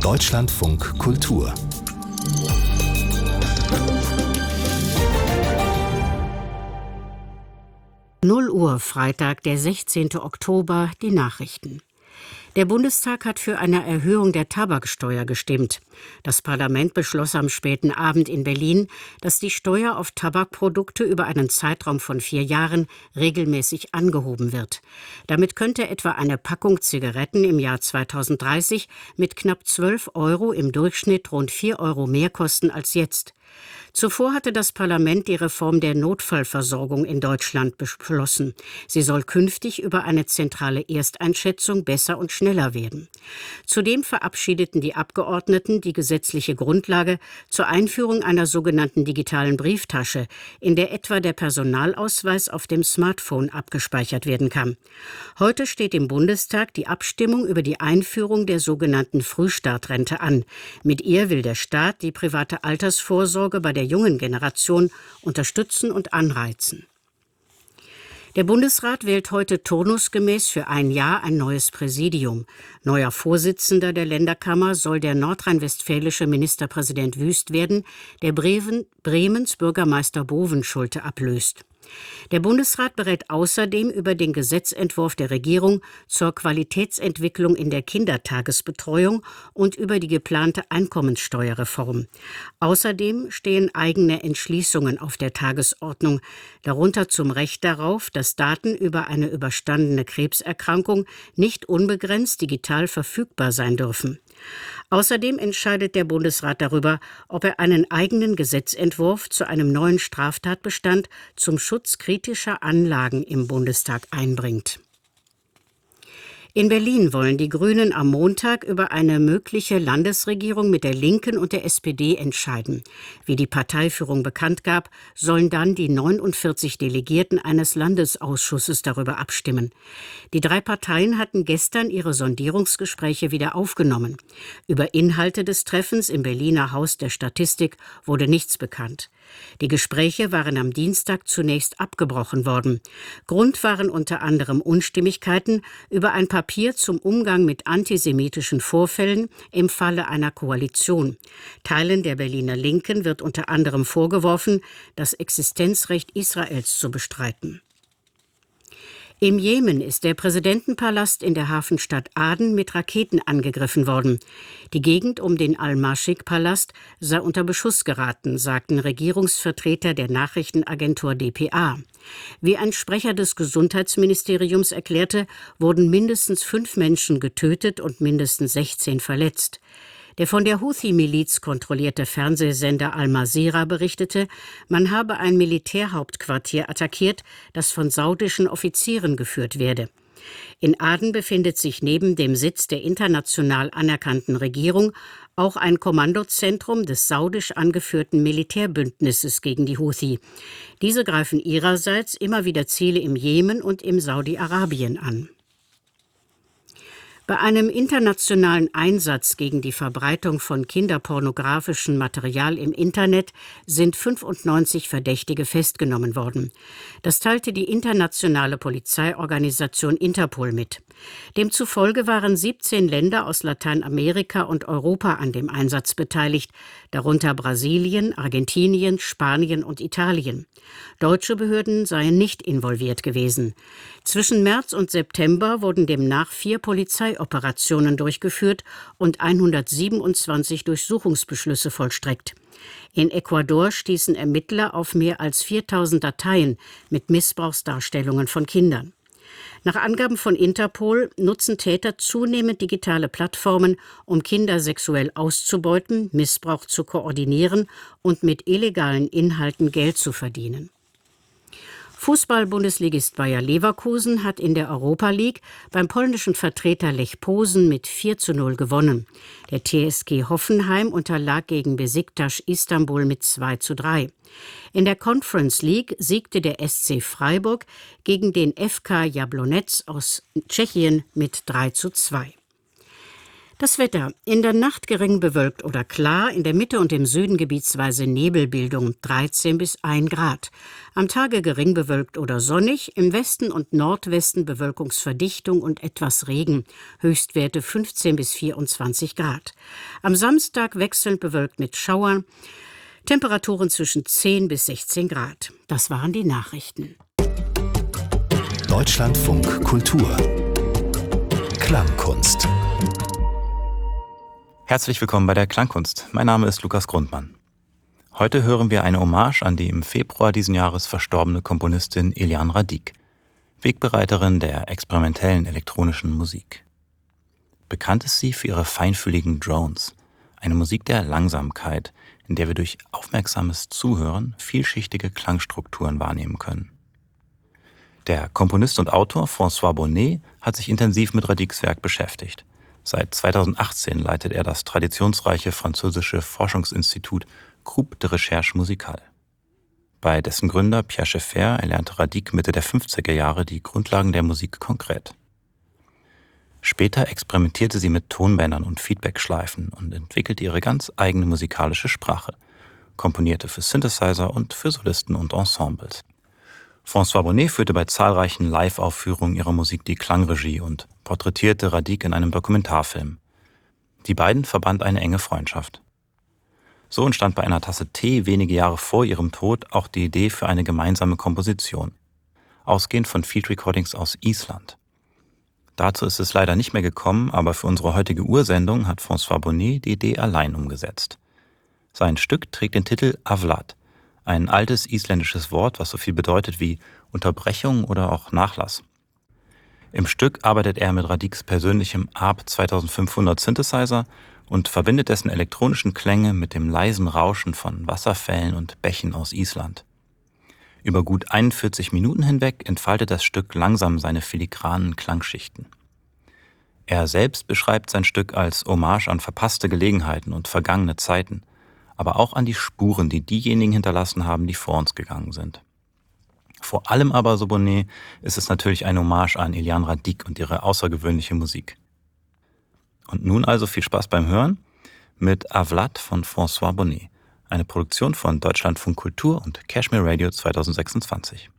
Deutschlandfunk Kultur. Uhr, Freitag, der 16. Oktober, die Nachrichten. Der Bundestag hat für eine Erhöhung der Tabaksteuer gestimmt. Das Parlament beschloss am späten Abend in Berlin, dass die Steuer auf Tabakprodukte über einen Zeitraum von 4 Jahren regelmäßig angehoben wird. Damit könnte etwa eine Packung Zigaretten im Jahr 2030 mit knapp 12 Euro im Durchschnitt rund 4 Euro mehr kosten als jetzt. Zuvor hatte das Parlament die Reform der Notfallversorgung in Deutschland beschlossen. Sie soll künftig über eine zentrale Ersteinschätzung besser und schneller werden. Zudem verabschiedeten die Abgeordneten die gesetzliche Grundlage zur Einführung einer sogenannten digitalen Brieftasche, in der etwa der Personalausweis auf dem Smartphone abgespeichert werden kann. Heute steht im Bundestag die Abstimmung über die Einführung der sogenannten Frühstartrente an. Mit ihr will der Staat die private Altersvorsorge bei der jungen Generation unterstützen und anreizen. Der Bundesrat wählt heute turnusgemäß für ein Jahr ein neues Präsidium. Neuer Vorsitzender der Länderkammer soll der nordrhein-westfälische Ministerpräsident Wüst werden, der Bremens Bürgermeister Bovenschulte ablöst. Der Bundesrat berät außerdem über den Gesetzentwurf der Regierung zur Qualitätsentwicklung in der Kindertagesbetreuung und über die geplante Einkommenssteuerreform. Außerdem stehen eigene Entschließungen auf der Tagesordnung, darunter zum Recht darauf, dass Daten über eine überstandene Krebserkrankung nicht unbegrenzt digital verfügbar sein dürfen. Außerdem entscheidet der Bundesrat darüber, ob er einen eigenen Gesetzentwurf zu einem neuen Straftatbestand zum Schutz kritischer Anlagen im Bundestag einbringt. In Berlin wollen die Grünen am Montag über eine mögliche Landesregierung mit der Linken und der SPD entscheiden. Wie die Parteiführung bekannt gab, sollen dann die 49 Delegierten eines Landesausschusses darüber abstimmen. Die 3 Parteien hatten gestern ihre Sondierungsgespräche wieder aufgenommen. Über Inhalte des Treffens im Berliner Haus der Statistik wurde nichts bekannt. Die Gespräche waren am Dienstag zunächst abgebrochen worden. Grund waren unter anderem Unstimmigkeiten über ein Papier zum Umgang mit antisemitischen Vorfällen im Falle einer Koalition. Teilen der Berliner Linken wird unter anderem vorgeworfen, das Existenzrecht Israels zu bestreiten. Im Jemen ist der Präsidentenpalast in der Hafenstadt Aden mit Raketen angegriffen worden. Die Gegend um den Al-Mashik-Palast sei unter Beschuss geraten, sagten Regierungsvertreter der Nachrichtenagentur dpa. Wie ein Sprecher des Gesundheitsministeriums erklärte, wurden mindestens 5 Menschen getötet und mindestens 16 verletzt. Der von der Houthi-Miliz kontrollierte Fernsehsender Al-Masirah berichtete, man habe ein Militärhauptquartier attackiert, das von saudischen Offizieren geführt werde. In Aden befindet sich neben dem Sitz der international anerkannten Regierung auch ein Kommandozentrum des saudisch angeführten Militärbündnisses gegen die Houthi. Diese greifen ihrerseits immer wieder Ziele im Jemen und im Saudi-Arabien an. Bei einem internationalen Einsatz gegen die Verbreitung von kinderpornografischem Material im Internet sind 95 Verdächtige festgenommen worden. Das teilte die internationale Polizeiorganisation Interpol mit. Demzufolge waren 17 Länder aus Lateinamerika und Europa an dem Einsatz beteiligt, darunter Brasilien, Argentinien, Spanien und Italien. Deutsche Behörden seien nicht involviert gewesen. Zwischen März und September wurden demnach 4 Polizeioperationen durchgeführt und 127 Durchsuchungsbeschlüsse vollstreckt. In Ecuador stießen Ermittler auf mehr als 4000 Dateien mit Missbrauchsdarstellungen von Kindern. Nach Angaben von Interpol nutzen Täter zunehmend digitale Plattformen, um Kinder sexuell auszubeuten, Missbrauch zu koordinieren und mit illegalen Inhalten Geld zu verdienen. Fußball-Bundesligist Bayer Leverkusen hat in der Europa League beim polnischen Vertreter Lech Posen mit 4:0 gewonnen. Der TSG Hoffenheim unterlag gegen Besiktas Istanbul mit 2:3. In der Conference League siegte der SC Freiburg gegen den FK Jablonec aus Tschechien mit 3:2. Das Wetter: in der Nacht gering bewölkt oder klar, in der Mitte und im Süden gebietsweise Nebelbildung, 13 bis 1 Grad. Am Tage gering bewölkt oder sonnig, im Westen und Nordwesten Bewölkungsverdichtung und etwas Regen, Höchstwerte 15 bis 24 Grad. Am Samstag wechselnd bewölkt mit Schauern, Temperaturen zwischen 10 bis 16 Grad. Das waren die Nachrichten. Deutschlandfunk Kultur Klangkunst. Herzlich willkommen bei der Klangkunst. Mein Name ist Lukas Grundmann. Heute hören wir eine Hommage an die im Februar diesen Jahres verstorbene Komponistin Eliane Radić, Wegbereiterin der experimentellen elektronischen Musik. Bekannt ist sie für ihre feinfühligen Drones, eine Musik der Langsamkeit, in der wir durch aufmerksames Zuhören vielschichtige Klangstrukturen wahrnehmen können. Der Komponist und Autor François Bonnet hat sich intensiv mit Radićs Werk beschäftigt. Seit 2018 leitet er das traditionsreiche französische Forschungsinstitut Groupe de Recherche Musicale. Bei dessen Gründer Pierre Schaeffer erlernte Radić Mitte der 50er Jahre die Grundlagen der Musik konkret. Später experimentierte sie mit Tonbändern und Feedbackschleifen und entwickelte ihre ganz eigene musikalische Sprache, komponierte für Synthesizer und für Solisten und Ensembles. François Bonnet führte bei zahlreichen Live-Aufführungen ihrer Musik die Klangregie und porträtierte Radić in einem Dokumentarfilm. Die beiden verband eine enge Freundschaft. So entstand bei einer Tasse Tee wenige Jahre vor ihrem Tod auch die Idee für eine gemeinsame Komposition, ausgehend von Field Recordings aus Island. Dazu ist es leider nicht mehr gekommen, aber für unsere heutige Ursendung hat François Bonnet die Idee allein umgesetzt. Sein Stück trägt den Titel Avlad, ein altes isländisches Wort, was so viel bedeutet wie Unterbrechung oder auch Nachlass. Im Stück arbeitet er mit Radićs persönlichem ARP 2500 Synthesizer und verbindet dessen elektronischen Klänge mit dem leisen Rauschen von Wasserfällen und Bächen aus Island. Über gut 41 Minuten hinweg entfaltet das Stück langsam seine filigranen Klangschichten. Er selbst beschreibt sein Stück als Hommage an verpasste Gelegenheiten und vergangene Zeiten, aber auch an die Spuren, die diejenigen hinterlassen haben, die vor uns gegangen sind. Vor allem aber, so Bonnet, ist es natürlich ein Hommage an Eliane Radić und ihre außergewöhnliche Musik. Und nun also viel Spaß beim Hören mit Avlad von François Bonnet, eine Produktion von Deutschlandfunk Kultur und Cashmere Radio 2026.